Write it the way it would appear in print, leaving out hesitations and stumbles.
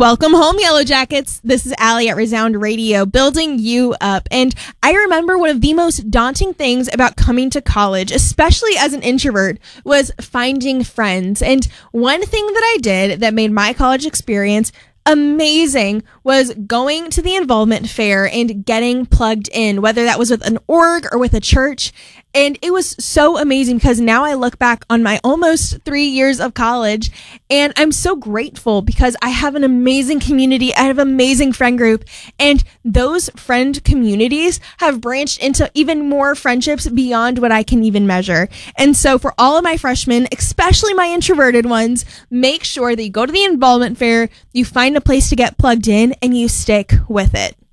Welcome home, Yellow Jackets. This is Allie at Resound Radio, building you up. And I remember one of the most daunting things about coming to college, especially as an introvert, was finding friends. And one thing that I did that made my college experience amazing was going to the involvement fair and getting plugged in, whether that was with an org or with a church. And it was so amazing because now I look back on my almost 3 years of college and I'm so grateful because I have an amazing community. I have an amazing friend group, and those friend communities have branched into even more friendships beyond what I can even measure. And so for all of my freshmen, especially my introverted ones, make sure that you go to the involvement fair, you find a place to get plugged in, and you stick with it.